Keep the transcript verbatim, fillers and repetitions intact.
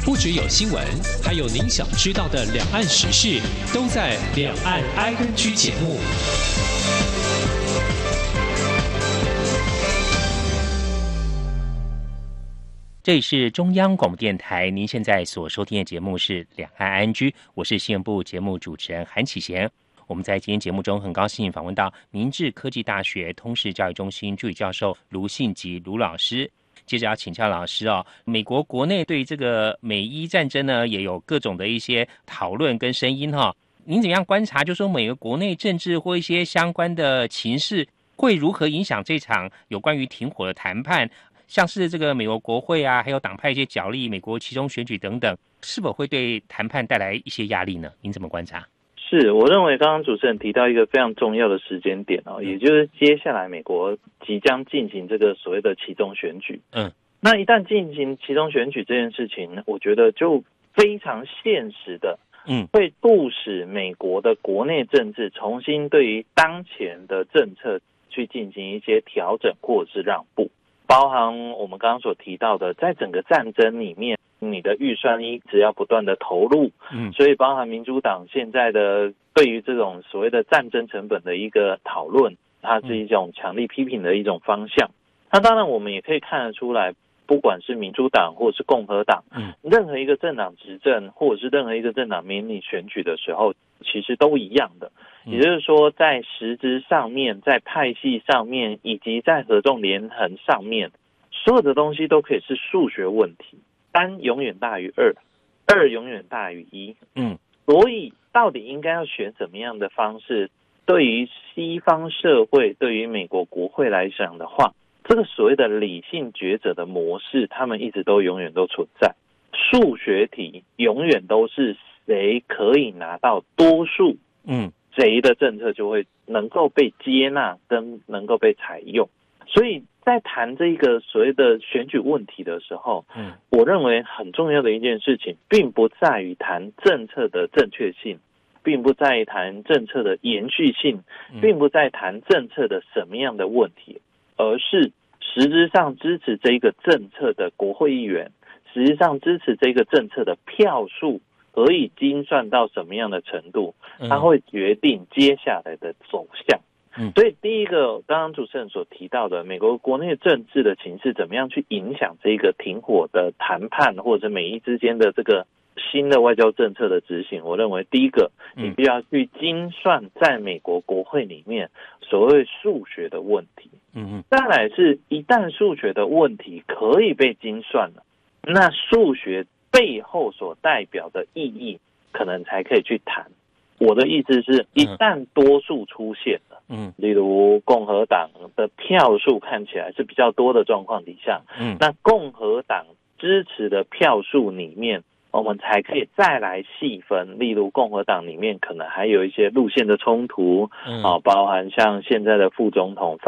不只有新闻，还有您想知道的两岸时事，都在《两岸 I N G》节目。 这里是中央广播电台，您现在所收听的节目是《两岸 I N G》，我是新闻部节目主持人韩启贤。我们在今天节目中很高兴访问到明治科技大学通识教育中心助理教授卢信吉卢老师。接着要请教老师哦，美国国内对这个美伊战争呢，也有各种的一些讨论跟声音哈、哦。您怎样观察，就说美国国内政治或一些相关的情势，会如何影响这场有关于停火的谈判？像是这个美国国会啊，还有党派一些角力，美国期中选举等等，是否会对谈判带来一些压力呢？您怎么观察？ 是，我认为刚刚主持人提到一个非常重要的时间点哦，也就是接下来美国即将进行这个所谓的期中选举。嗯，那一旦进行期中选举这件事情，我觉得就非常现实的，嗯，会促使美国的国内政治重新对于当前的政策去进行一些调整或者是让步。包含我们刚刚所提到的，在整个战争里面，你的预算一直要不断的投入，嗯，所以包含民主党现在的对于这种所谓的战争成本的一个讨论，它是一种强力批评的一种方向。那当然我们也可以看得出来，不管是民主党或者是共和党，嗯，任何一个政党执政或者是任何一个政党面临选举的时候，其实都一样的。也就是说，在实质上面，在派系上面，以及在合纵连横上面，所有的东西都可以是数学问题，三永远大于二，二永远大于一。嗯，所以到底应该要选什么样的方式？对于西方社会，对于美国国会来讲的话，这个所谓的理性抉择的模式，他们一直都永远都存在。数学题永远都是谁可以拿到多数，嗯，谁的政策就会能够被接纳跟能够被采用。所以在谈这个所谓的选举问题的时候，嗯，我认为很重要的一件事情，并不在于谈政策的正确性，并不在于谈政策的延续性，并不在谈政策的什么样的问题，而是实质上支持这个政策的国会议员，实际上支持这个政策的票数可以精算到什么样的程度，它会决定接下来的走向。嗯，所以第一个，刚刚主持人所提到的，美国国内政治的情势怎么样去影响这个停火的谈判，或者美伊之间的这个新的外交政策的执行，我认为第一个，你必须要去精算在美国国会里面所谓数学的问题。嗯，再来是一旦数学的问题可以被精算了，那数学背后所代表的意义可能才可以去谈。我的意思是，一旦多数出现了，嗯，例如共和党的票数看起来是比较多的状况底下，嗯，那共和党支持的票数里面，我们才可以再来细分，例如共和党里面可能还有一些路线的冲突，嗯，啊，包含像现在的副总统